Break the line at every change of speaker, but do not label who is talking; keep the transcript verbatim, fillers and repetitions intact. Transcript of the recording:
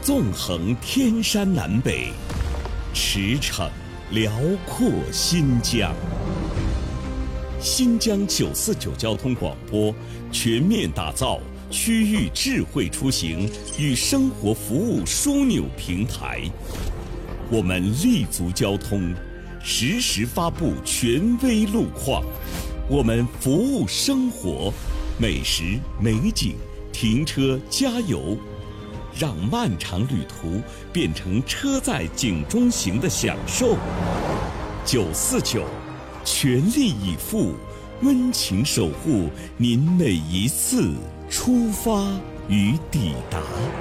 纵横天山南北，驰骋辽阔新疆。新疆九四九交通广播全面打造区域智慧出行与生活服务枢纽平台。我们立足交通，实时发布权威路况。我们服务生活，美食美景，停车加油，让漫长旅途变成车载景中行的享受。九四九，全力以赴，温情守护您每一次出发与抵达。